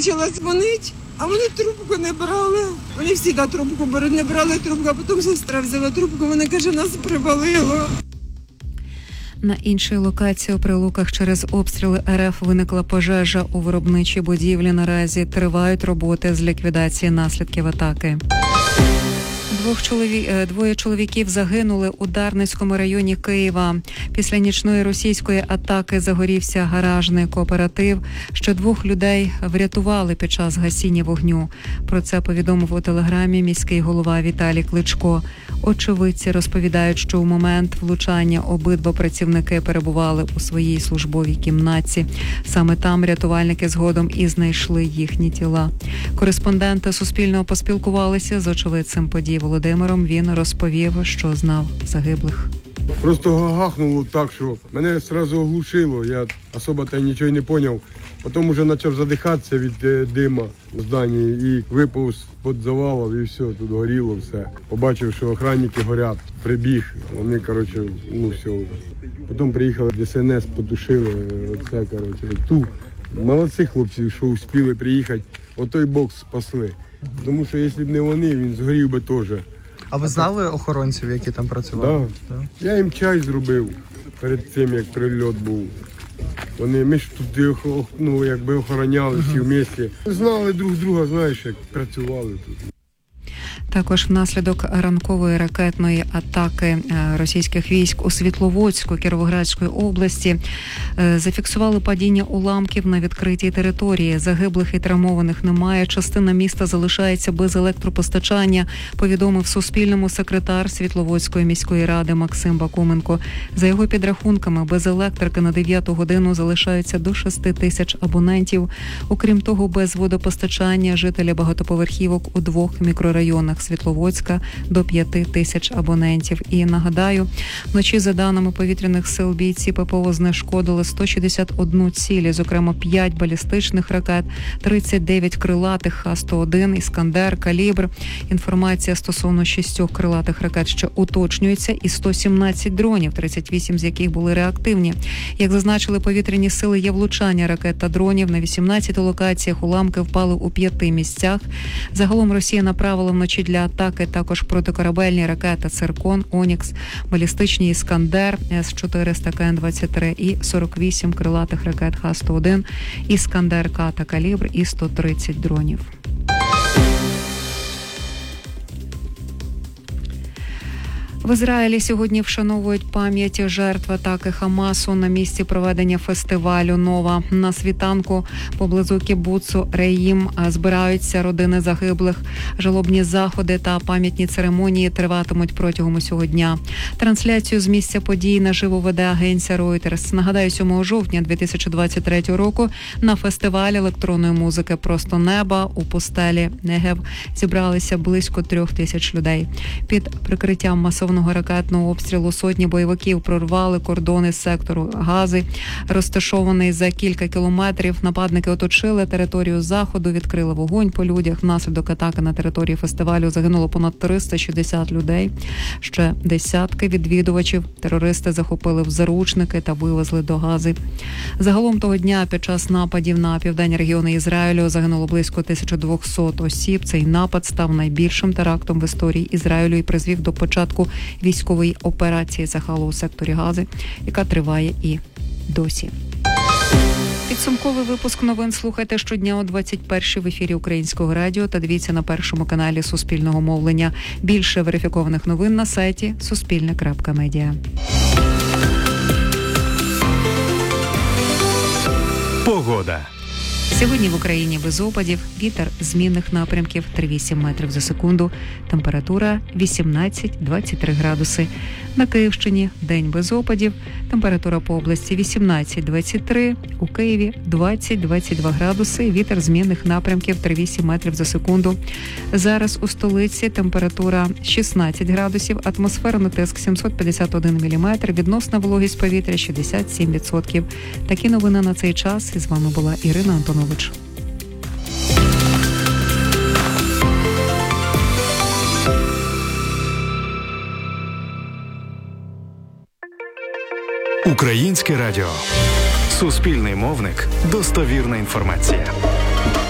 почала дзвонити, а вони трубку не брали. Вони всі трубку беруть, не брали трубку, а потім сестра взяла трубку, вона каже, нас привалило. На іншій локації у Прилуках через обстріли РФ виникла пожежа у виробничій будівлі. Наразі тривають роботи з ліквідації наслідків атаки. Двоє чоловіків загинули у Дарницькому районі Києва. Після нічної російської атаки загорівся гаражний кооператив. Ще 2 людей врятували під час гасіння вогню. Про це повідомив у телеграмі міський голова Віталій Кличко. Очевидці розповідають, що у момент влучання обидва працівники перебували у своїй службовій кімнаті. Саме там рятувальники згодом і знайшли їхні тіла. Кореспонденти Суспільного поспілкувалися з очевидцем подій Володимиром. Він розповів, що знав загиблих. Просто гахнуло так, що мене одразу оглушило. Я особо нічого не зрозумів. Потім вже почав задихатися від дима в зданні і випав з-під завалів і все, тут горіло все. Побачив, що охранники горять, прибіг, вони, все. Потім приїхали ДСНС, потушили, Молодці хлопці, що успіли приїхати, отой бокс спасли. Тому що якщо б не вони, він згорів би теж. А ви знали охоронців, які там працювали? Так. Я їм чай зробив перед тим, як прильот був. Ми ж тут охороняли всі в місті. Знали друг друга, знаєш, як працювали тут. Також внаслідок ранкової ракетної атаки російських військ у Світловодську Кіровоградської області зафіксували падіння уламків на відкритій території. Загиблих і травмованих немає. Частина міста залишається без електропостачання, повідомив Суспільному секретар Світловодської міської ради Максим Бакуменко. За його підрахунками, без електрики на 9 годину залишаються до 6 тисяч абонентів. Окрім того, без водопостачання жителі багатоповерхівок у 2 мікрорайонах Світловодська до 5 тисяч абонентів. І нагадаю, вночі, за даними повітряних сил, бійці ППО знешкодили 161 цілі, зокрема 5 балістичних ракет, 39 крилатих Х-101, Іскандер, Калібр. Інформація стосовно 6 крилатих ракет ще уточнюється і 117 дронів, 38 з яких були реактивні. Як зазначили повітряні сили, є влучання ракет та дронів на 18 локаціях, уламки впали у 5 місцях. Загалом Росія направила вночі для атаки також протикорабельні ракети «Циркон», «Онікс», балістичні «Іскандер», С-400, КН-23 і 48 крилатих ракет Х-101, «Іскандер-К» та «Калібр» і 130 дронів. В Ізраїлі сьогодні вшановують пам'ять жертв атаки Хамасу на місці проведення фестивалю «Нова». На світанку поблизу кібуцу Реїм збираються родини загиблих. Жалобні заходи та пам'ятні церемонії триватимуть протягом усього дня. Трансляцію з місця подій наживо веде агенція Reuters. Нагадаю, 7 жовтня 2023 року на фестивалі електронної музики «Просто неба» у пустелі Негев зібралися близько 3 тисяч людей. Під прикриттям масового ракетного обстрілу сотні бойовиків прорвали кордони сектору Гази, розташований за кілька кілометрів. Нападники оточили територію заходу, відкрили вогонь по людях. Внаслідок атаки на території фестивалю загинуло понад 360 людей. Ще десятки відвідувачів терористи захопили в заручники та вивезли до Гази. Загалом того дня під час нападів на південні регіони Ізраїлю загинуло близько 1200 осіб. Цей напад став найбільшим терактом в історії Ізраїлю і призвів до початку військової операції Захалу у секторі Гази, яка триває і досі. Підсумковий випуск новин слухайте щодня о 21-й в ефірі Українського радіо та дивіться на першому каналі Суспільного мовлення. Більше верифікованих новин на сайті Суспільне.Медіа. Погода. Сьогодні в Україні без опадів, вітер змінних напрямків 3-8 метрів за секунду, температура 18-23 градуси. На Київщині день без опадів, температура по області 18-23, у Києві 20-22 градуси, вітер змінних напрямків 3-8 метрів за секунду. Зараз у столиці температура 16 градусів, атмосферний тиск 751 міліметр, відносна вологість повітря 67%. Такі новини на цей час. І з вами була Ірина Антонович. Українське радіо. Суспільний мовник. Достовірна інформація.